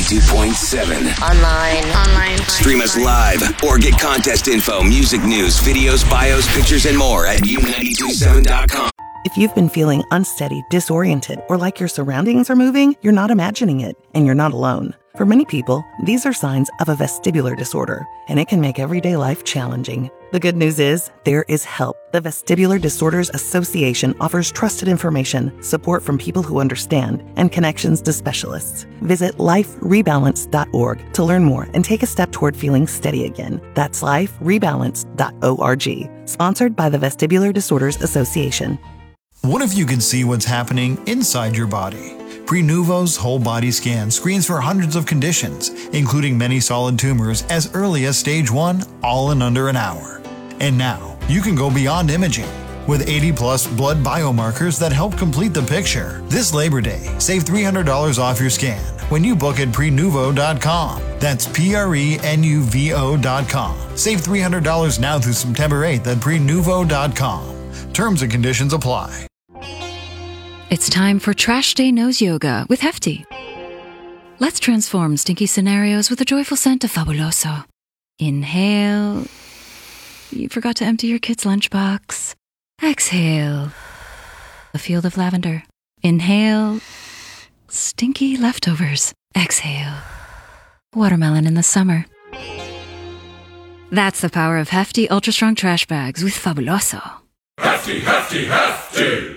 U92.7. Online. Stream us live or get contest info, music news, videos, bios, pictures, and more at U927.com. If you've been feeling unsteady, disoriented, or like your surroundings are moving, you're not imagining it, and you're not alone. For many people, these are signs of a vestibular disorder, and it can make everyday life challenging. The good news is, there is help. The Vestibular Disorders Association offers trusted information, support from people who understand, and connections to specialists. Visit liferebalance.org to learn more and take a step toward feeling steady again. That's liferebalance.org. Sponsored by the Vestibular Disorders Association. What if you could see what's happening inside your body? Prenuvo's whole body scan screens for hundreds of conditions, including many solid tumors as early as stage 1, all in under an hour. And now, you can go beyond imaging. With 80-plus blood biomarkers that help complete the picture. This Labor Day, save $300 off your scan when you book at Prenuvo.com. That's Prenuvo.com. Save $300 now through September 8th at Prenuvo.com. Terms and conditions apply. It's time for Trash Day Nose Yoga with Hefty. Let's transform stinky scenarios with a joyful scent of Fabuloso. Inhale. You forgot to empty your kid's lunchbox. Exhale. A field of lavender. Inhale. Stinky leftovers. Exhale. Watermelon in the summer. That's the power of Hefty Ultra Strong Trash Bags with Fabuloso. Hefty, hefty, hefty!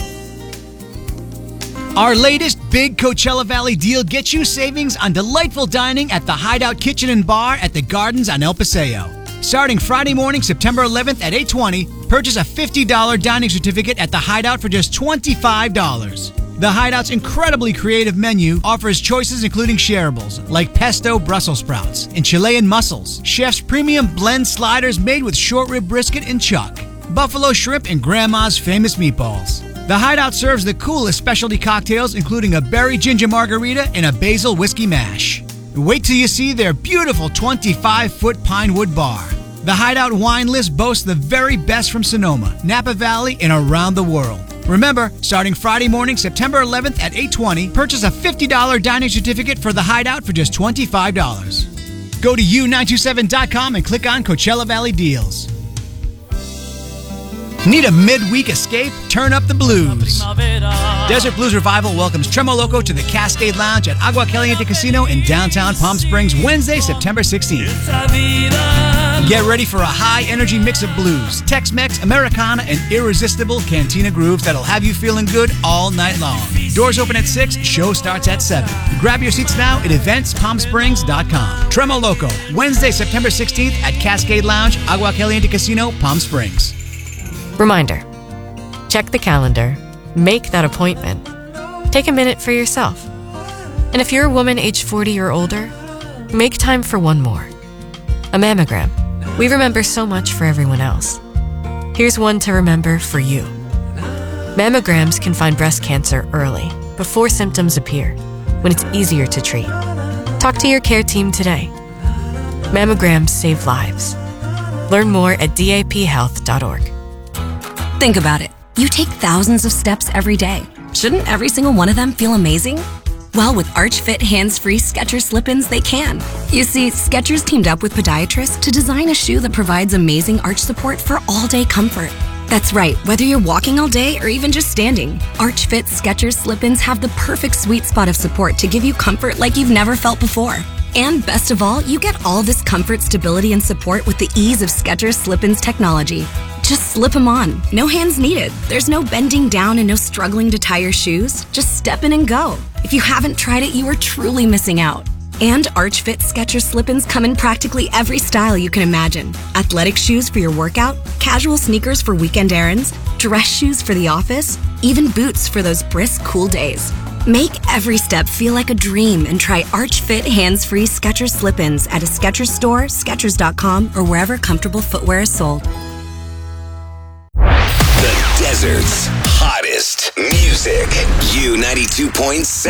Our latest big Coachella Valley deal gets you savings on delightful dining at the Hideout Kitchen and Bar at the Gardens on El Paseo. Starting Friday morning, September 11th at 8:20, purchase a $50 dining certificate at the Hideout for just $25. The Hideout's incredibly creative menu offers choices including shareables like pesto Brussels sprouts and Chilean mussels, chef's premium blend sliders made with short rib brisket and chuck, buffalo shrimp, and grandma's famous meatballs. The Hideout serves the coolest specialty cocktails, including a berry ginger margarita and a basil whiskey mash. Wait till you see their beautiful 25-foot pine wood bar. The Hideout wine list boasts the very best from Sonoma, Napa Valley, and around the world. Remember, starting Friday morning, September 11th at 8:20, purchase a $50 dining certificate for the Hideout for just $25. Go to U927.com and click on Coachella Valley Deals. Need a midweek escape? Turn up the blues. Desert Blues Revival welcomes Tremo Loco to the Cascade Lounge at Agua Caliente Casino in downtown Palm Springs, Wednesday, September 16th. Get ready for a high-energy mix of blues, Tex-Mex, Americana, and irresistible cantina grooves that'll have you feeling good all night long. Doors open at 6, show starts at 7. Grab your seats now at eventspalmsprings.com. Tremo Loco, Wednesday, September 16th at Cascade Lounge, Agua Caliente Casino, Palm Springs. Reminder, check the calendar, make that appointment, take a minute for yourself. And if you're a woman age 40 or older, make time for one more. A mammogram. We remember so much for everyone else. Here's one to remember for you. Mammograms can find breast cancer early, before symptoms appear, when it's easier to treat. Talk to your care team today. Mammograms save lives. Learn more at daphealth.org. Think about it. You take thousands of steps every day. Shouldn't every single one of them feel amazing? Well, with ArchFit hands-free Skechers slip-ins, they can. You see, Skechers teamed up with podiatrists to design a shoe that provides amazing arch support for all-day comfort. That's right, whether you're walking all day or even just standing, ArchFit Skechers slip-ins have the perfect sweet spot of support to give you comfort like you've never felt before. And best of all, you get all this comfort, stability, and support with the ease of Skechers slip-ins technology. Just slip them on. No hands needed. There's no bending down and no struggling to tie your shoes. Just step in and go. If you haven't tried it, you are truly missing out. And ArchFit Skechers slip-ins come in practically every style you can imagine. Athletic shoes for your workout, casual sneakers for weekend errands, dress shoes for the office, even boots for those brisk, cool days. Make every step feel like a dream and try ArchFit hands-free Skechers slip-ins at a Skechers store, Skechers.com, or wherever comfortable footwear is sold. The desert's hottest music. U92.7.